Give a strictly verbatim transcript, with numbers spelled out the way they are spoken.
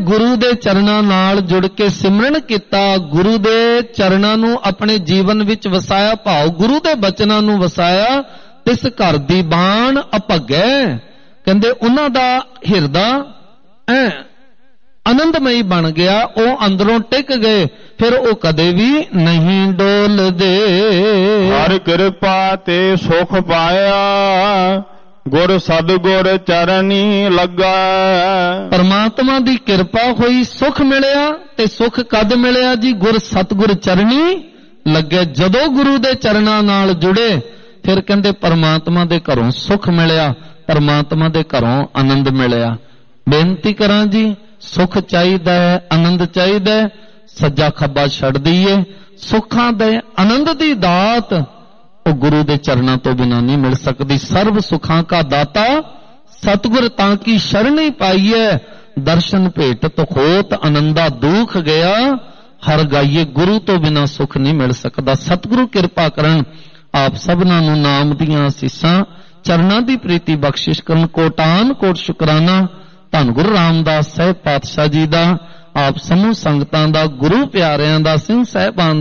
ਗੁਰੂ ਦੇ ਚਰਨਾਂ ਨਾਲ ਜੁੜ ਕੇ ਸਿਮਰਨ ਕੀਤਾ, ਗੁਰੂ ਦੇ ਚਰਨਾਂ ਨੂੰ ਆਪਣੇ ਜੀਵਨ ਵਿੱਚ ਵਸਾਇਆ, ਭਾਵ ਗੁਰੂ ਦੇ ਬਚਨਾਂ ਨੂੰ ਵਸਾਇਆ, ਤਿਸ ਘਰ ਦੀ ਬਾਣ ਅਭਗੈ। ਕਹਿੰਦੇ ਉਹਨਾਂ ਦਾ ਹਿਰਦਾ ਐ ਆਨੰਦਮਈ ਬਣ ਗਿਆ, ਉਹ ਅੰਦਰੋਂ ਟਿਕ ਗਏ, ਫਿਰ ਉਹ ਕਦੇ ਵੀ ਨਹੀਂ ਡੋਲਦੇ। ਹਰ ਕਿਰਪਾ ਤੇ ਸੁਖ ਪਾਇਆ, ਗੁਰ ਸਤਿਗੁਰ ਚਰਨੀ ਲੱਗਾ। ਪਰਮਾਤਮਾ ਦੀ ਕਿਰਪਾ ਹੋਈ, ਸੁਖ ਮਿਲਿਆ, ਤੇ ਸੁਖ ਕਦ ਮਿਲਿਆ ਜੀ? ਗੁਰ ਸਤਿਗੁਰ ਚਰਨੀ ਲੱਗੇ। ਜਦੋਂ ਗੁਰੂ ਦੇ ਚਰਨਾਂ ਨਾਲ ਜੁੜੇ, ਫਿਰ ਕਹਿੰਦੇ ਪਰਮਾਤਮਾ ਦੇ ਘਰੋਂ ਸੁਖ ਮਿਲਿਆ, ਪਰਮਾਤਮਾ ਦੇ ਘਰੋਂ ਆਨੰਦ ਮਿਲਿਆ। ਬੇਨਤੀ ਕਰਾਂ ਜੀ, ਸੁਖ ਚਾਹੀਦਾ ਹੈ, ਆਨੰਦ ਚਾਹੀਦਾ ਹੈ, ਸੱਜਾ ਖੱਬਾ ਛੱਡ ਦਈਏ। ਸੁੱਖਾਂ ਦੇ ਆਨੰਦ ਦੀ ਦਾਤ ਉਹ ਗੁਰੂ ਦੇ ਚਰਨਾਂ ਤੋਂ ਬਿਨਾਂ ਨਹੀਂ ਮਿਲ ਸਕਦੀ। ਸਰਬ ਸੁਖਾਂ ਕਾ ਦਾਤਾ ਸਤਿਗੁਰ ਤਾਂ ਕੀ ਸ਼ਰਣੀ ਪਾਈਐ, ਦਰਸ਼ਨ ਭੇਟਤ ਹੋਤ ਆਨੰਦਾ ਦੁਖ ਗਿਆ। ਹਰ ਗਾਈਏ ਗੁਰੂ ਤੋਂ ਬਿਨਾਂ ਸੁਖ ਨਹੀਂ ਮਿਲ ਸਕਦਾ। ਸਤਿਗੁਰੂ ਕਿਰਪਾ ਕਰਨ, ਆਪ ਸਭਨਾਂ ਨੂੰ ਨਾਮ ਦੀਆਂ ਅਸੀਸਾਂ, ਚਰਨਾਂ ਦੀ ਪ੍ਰੀਤੀ ਬਖਸ਼ਿਸ਼ ਕਰਨ। ਕੋਟਾਨ ਕੋਟ ਸ਼ੁਕਰਾਨਾ ਧੰਨ ਗੁਰੂ ਰਾਮਦਾਸ ਸਾਹਿਬ ਪਾਤਸ਼ਾਹ ਜੀ ਦਾ, ਆਪ ਸਮੂਹ ਸੰਗਤਾਂ ਦਾ, ਗੁਰੂ ਪਿਆਰਿਆਂ ਦਾ, ਸਿੰਘ ਸਾਹਿਬਾਨ